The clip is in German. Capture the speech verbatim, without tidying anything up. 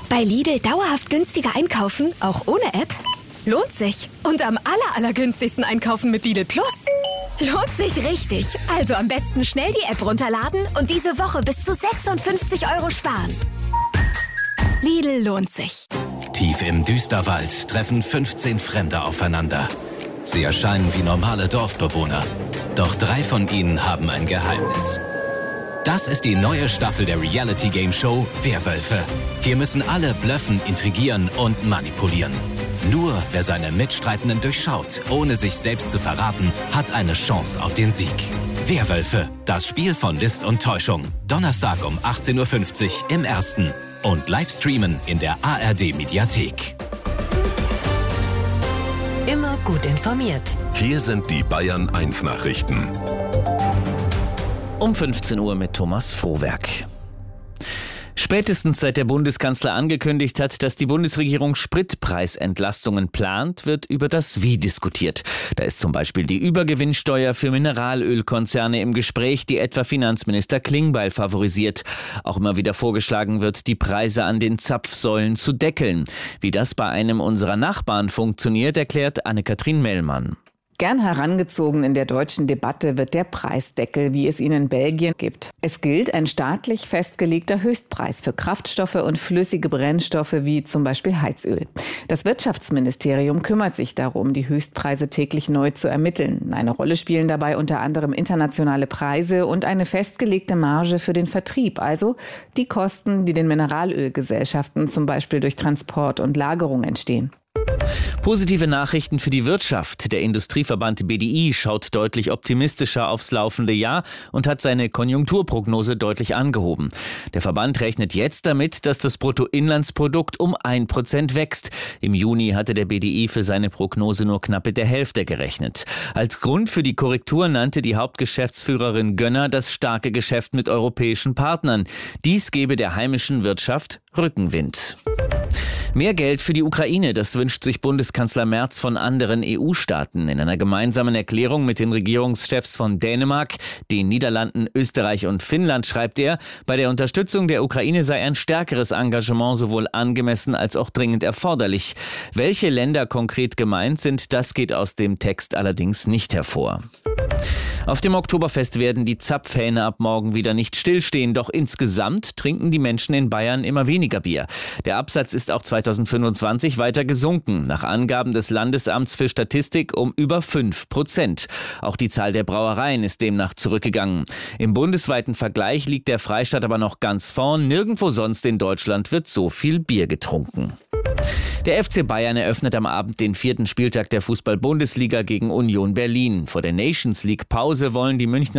Bei Lidl dauerhaft günstiger einkaufen, auch ohne App? Lohnt sich. Und am aller, allergünstigsten einkaufen mit Lidl Plus? Lohnt sich richtig. Also am besten schnell die App runterladen und diese Woche bis zu sechsundfünfzig Euro sparen. Lidl lohnt sich. Tief im Düsterwald treffen fünfzehn Fremde aufeinander. Sie erscheinen wie normale Dorfbewohner. Doch drei von ihnen haben ein Geheimnis. Das ist die neue Staffel der Reality-Game-Show Werwölfe. Hier müssen alle blöffen, intrigieren und manipulieren. Nur wer seine Mitstreitenden durchschaut, ohne sich selbst zu verraten, hat eine Chance auf den Sieg. Werwölfe, das Spiel von List und Täuschung. Donnerstag um achtzehn Uhr fünfzig im Ersten. Und live streamen in der A R D-Mediathek. Immer gut informiert. Hier sind die Bayern eins Nachrichten. Um fünfzehn Uhr mit Thomas Frohwerk. Spätestens seit der Bundeskanzler angekündigt hat, dass die Bundesregierung Spritpreisentlastungen plant, wird über das Wie diskutiert. Da ist zum Beispiel die Übergewinnsteuer für Mineralölkonzerne im Gespräch, die etwa Finanzminister Klingbeil favorisiert. Auch immer wieder vorgeschlagen wird, die Preise an den Zapfsäulen zu deckeln. Wie das bei einem unserer Nachbarn funktioniert, erklärt Anne-Kathrin Mellmann. Gern herangezogen in der deutschen Debatte wird der Preisdeckel, wie es ihn in Belgien gibt. Es gilt ein staatlich festgelegter Höchstpreis für Kraftstoffe und flüssige Brennstoffe wie zum Beispiel Heizöl. Das Wirtschaftsministerium kümmert sich darum, die Höchstpreise täglich neu zu ermitteln. Eine Rolle spielen dabei unter anderem internationale Preise und eine festgelegte Marge für den Vertrieb, also die Kosten, die den Mineralölgesellschaften zum Beispiel durch Transport und Lagerung entstehen. Positive Nachrichten für die Wirtschaft. Der Industrieverband B D I schaut deutlich optimistischer aufs laufende Jahr und hat seine Konjunkturprognose deutlich angehoben. Der Verband rechnet jetzt damit, dass das Bruttoinlandsprodukt um ein Prozent wächst. Im Juni hatte der B D I für seine Prognose nur knapp mit der Hälfte gerechnet. Als Grund für die Korrektur nannte die Hauptgeschäftsführerin Gönner das starke Geschäft mit europäischen Partnern. Dies gebe der heimischen Wirtschaft Rückenwind. Mehr Geld für die Ukraine, das wünscht sich Bundeskanzler Merz von anderen E U-Staaten. In einer gemeinsamen Erklärung mit den Regierungschefs von Dänemark, den Niederlanden, Österreich und Finnland schreibt er, bei der Unterstützung der Ukraine sei ein stärkeres Engagement sowohl angemessen als auch dringend erforderlich. Welche Länder konkret gemeint sind, das geht aus dem Text allerdings nicht hervor. Auf dem Oktoberfest werden die Zapfhähne ab morgen wieder nicht stillstehen, doch insgesamt trinken die Menschen in Bayern immer weniger Bier. Der Absatz ist auch zweitausendfünfundzwanzig weiter gesunken, nach Angaben des Landesamts für Statistik um über fünf Prozent. Auch die Zahl der Brauereien ist demnach zurückgegangen. Im bundesweiten Vergleich liegt der Freistaat aber noch ganz vorn. Nirgendwo sonst in Deutschland wird so viel Bier getrunken. Der F C Bayern eröffnet am Abend den vierten Spieltag der Fußball-Bundesliga gegen Union Berlin. Vor der Nations League Pause wollen die Münchner